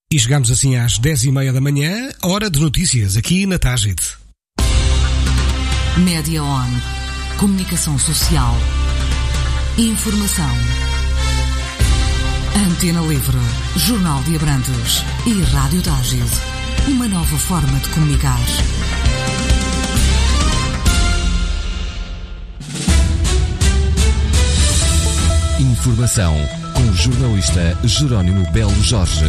E chegamos assim às 10h30 da manhã, hora de notícias, aqui na Tágide. Média On. Comunicação social. Informação. Antena Livre. Jornal de Abrantes. E Rádio Tágide. Uma nova forma de comunicar. Informação com o jornalista Jerónimo Belo Jorge.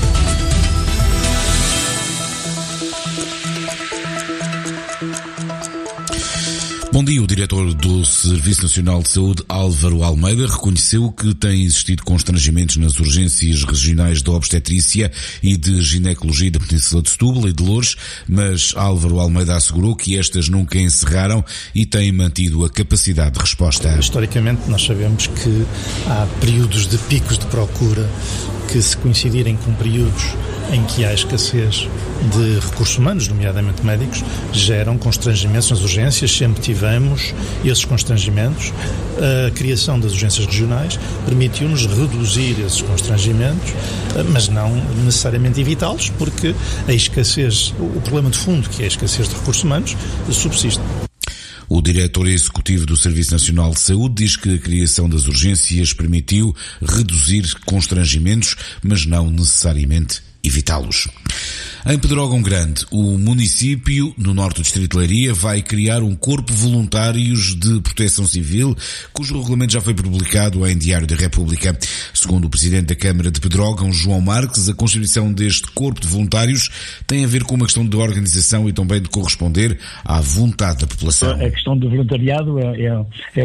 Bom dia. O diretor do Serviço Nacional de Saúde, Álvaro Almeida, reconheceu que têm existido constrangimentos nas urgências regionais de obstetrícia e de ginecologia da Península de Setúbal e de Loures, mas Álvaro Almeida assegurou que estas nunca encerraram e têm mantido a capacidade de resposta. Historicamente, nós sabemos que há períodos de picos de procura que, se coincidirem com períodos em que há escassez de recursos humanos, nomeadamente médicos, geram constrangimentos nas urgências. Sempre tivemos esses constrangimentos. A criação das urgências regionais permitiu-nos reduzir esses constrangimentos, mas não necessariamente evitá-los, porque a escassez, o problema de fundo, que é a escassez de recursos humanos, subsiste. O diretor executivo do Serviço Nacional de Saúde diz que a criação das urgências permitiu reduzir constrangimentos, mas não necessariamente evitá-los. Em Pedrógão Grande, o município, no norte do distrito de Leiria, vai criar um corpo de voluntários de proteção civil, cujo regulamento já foi publicado em Diário da República. Segundo o presidente da Câmara de Pedrógão, João Marques, a constituição deste corpo de voluntários tem a ver com uma questão de organização e também de corresponder à vontade da população. A questão do voluntariado é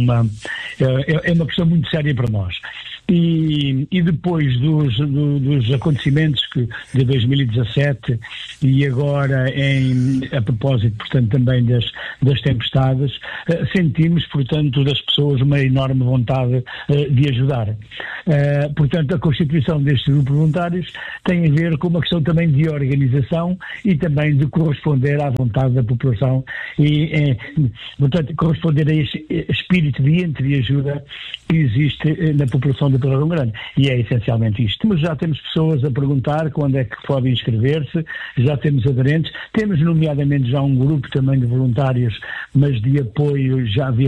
uma questão muito séria para nós. E depois dos acontecimentos de 2017 e agora a propósito, portanto, também das tempestades, sentimos, portanto, das pessoas uma enorme vontade de ajudar. Portanto, a constituição destes grupos voluntários tem a ver com uma questão também de organização e também de corresponder à vontade da população e, portanto, corresponder a esse espírito de ajuda que existe na população de Pedrógão Grande. E é essencialmente isto. Mas já temos pessoas a perguntar quando é que podem inscrever-se, já temos aderentes, temos nomeadamente já um grupo também de voluntários, mas de apoio,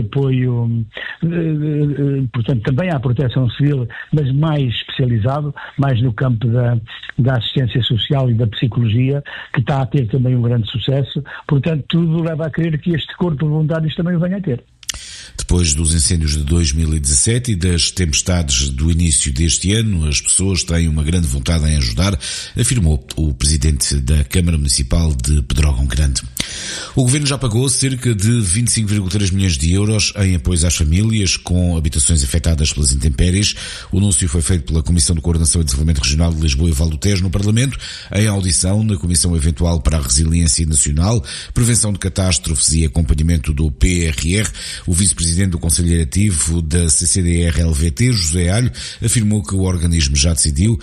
portanto, também à proteção civil, mas mais especializado, mais no campo da assistência social e da psicologia, que está a ter também um grande sucesso. Portanto, tudo leva a crer que este corpo de voluntários também o venha a ter. Depois dos incêndios de 2017 e das tempestades do início deste ano, as pessoas têm uma grande vontade em ajudar, afirmou o presidente da Câmara Municipal de Pedrógão Grande. O Governo já pagou cerca de 25,3 milhões de euros em apoios às famílias com habitações afetadas pelas intempéries. O anúncio foi feito pela Comissão de Coordenação e Desenvolvimento Regional de Lisboa e Val do Tejo no Parlamento, em audição na Comissão Eventual para a Resiliência Nacional, Prevenção de Catástrofes e Acompanhamento do PRR. O vice-presidente do Conselho Diretivo da CCDR-LVT, José Alho, afirmou que o organismo já decidiu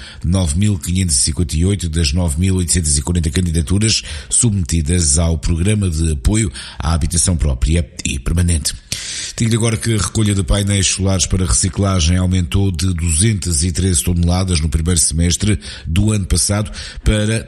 9.558 das 9.840 candidaturas submetidas ao Programa de Apoio à Habitação Própria e Permanente. Digo-lhe agora que a recolha de painéis solares para reciclagem aumentou de 213 toneladas no primeiro semestre do ano passado para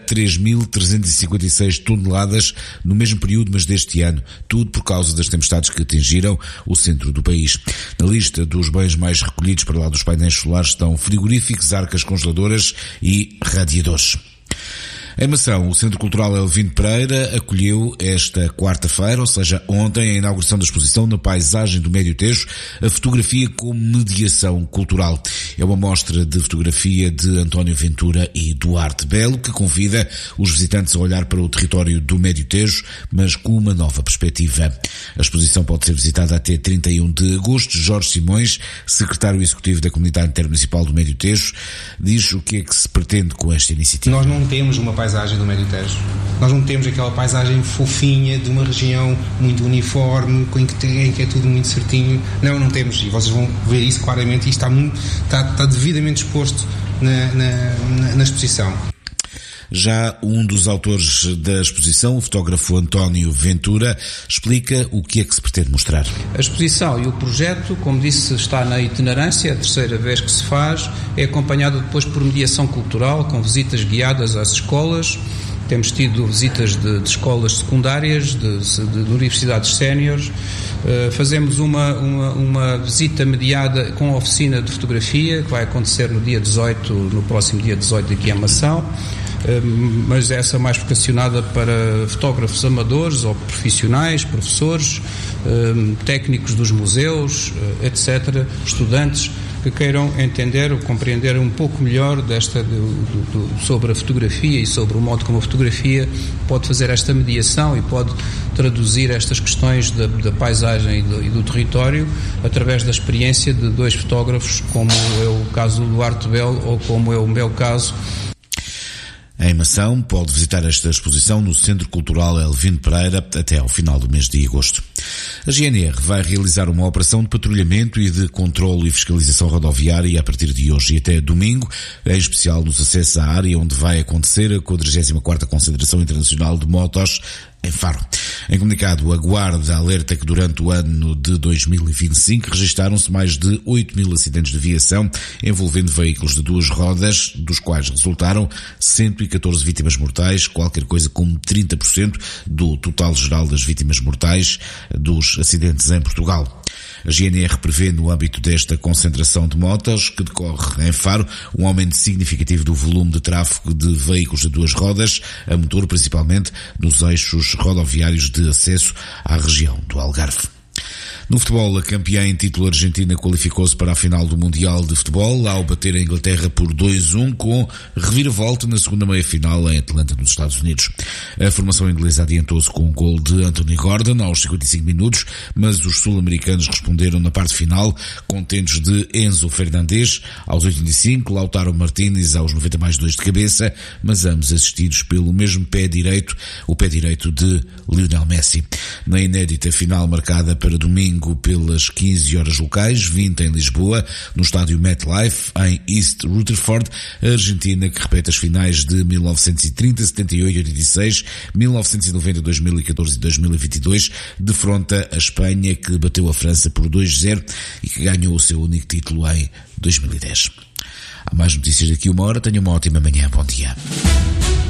3.356 toneladas no mesmo período, mas deste ano, tudo por causa das tempestades que atingiram o centro do país. Na lista dos bens mais recolhidos para lá dos painéis solares estão frigoríficos, arcas congeladoras e radiadores. Em Mação, o Centro Cultural Elvino Pereira acolheu esta quarta-feira, ou seja, ontem, a inauguração da exposição Na Paisagem do Médio Tejo, a fotografia como mediação cultural. É uma mostra de fotografia de António Ventura e Duarte Belo, que convida os visitantes a olhar para o território do Médio Tejo, mas com uma nova perspectiva. A exposição pode ser visitada até 31 de agosto. Jorge Simões, secretário executivo da Comunidade Intermunicipal do Médio Tejo, diz o que é que se pretende com esta iniciativa. Nós não temos uma paisagem do Médio Tejo. Nós não temos aquela paisagem fofinha de uma região muito uniforme, em que é tudo muito certinho. Não temos. E vocês vão ver isso claramente e está devidamente exposto na exposição. Já um dos autores da exposição, o fotógrafo António Ventura, explica o que é que se pretende mostrar. A exposição e o projeto, como disse, está na itinerância, é a terceira vez que se faz, é acompanhado depois por mediação cultural, com visitas guiadas às escolas. Temos tido visitas de escolas secundárias, de universidades séniores. Fazemos uma visita mediada com oficina de fotografia, que vai acontecer no próximo dia 18 aqui em Mação, mas essa mais vocacionada para fotógrafos amadores ou profissionais, professores, técnicos dos museus, etc., estudantes que queiram entender ou compreender um pouco melhor sobre a fotografia e sobre o modo como a fotografia pode fazer esta mediação e pode traduzir estas questões da paisagem e do território através da experiência de dois fotógrafos, como é o caso do Duarte Belo ou como é o meu caso. Em Mação, pode visitar esta exposição no Centro Cultural Elvino Pereira até ao final do mês de agosto. A GNR vai realizar uma operação de patrulhamento e de controle e fiscalização rodoviária a partir de hoje e até domingo, em especial nos acessos à área onde vai acontecer a 44ª Concentração Internacional de Motos em Faro. Em comunicado, a Guarda alerta que durante o ano de 2025 registaram-se mais de 8.000 acidentes de viação envolvendo veículos de duas rodas, dos quais resultaram 114 vítimas mortais, qualquer coisa como 30% do total geral das vítimas mortais dos acidentes em Portugal. A GNR prevê, no âmbito desta concentração de motos que decorre em Faro, um aumento significativo do volume de tráfego de veículos de duas rodas, a motor principalmente nos eixos rodoviários de acesso à região do Algarve. No futebol, a campeã em título argentina qualificou-se para a final do Mundial de Futebol ao bater a Inglaterra por 2-1 com reviravolta na segunda meia-final em Atlanta, nos Estados Unidos. A formação inglesa adiantou-se com um gol de Anthony Gordon aos 55 minutos, mas os sul-americanos responderam na parte final com tentos de Enzo Fernandes aos 85, Lautaro Martínez aos 90+2 de cabeça, mas ambos assistidos pelo mesmo pé direito, o pé direito de Lionel Messi. Na inédita final marcada para domingo pelas 15 horas locais, 20 em Lisboa, no estádio MetLife, em East Rutherford, a Argentina, que repete as finais de 1930, 78, 86, 1990, 2014 e 2022, defronta a Espanha, que bateu a França por 2-0 e que ganhou o seu único título em 2010. Há mais notícias daqui a uma hora. Tenha uma ótima manhã. Bom dia.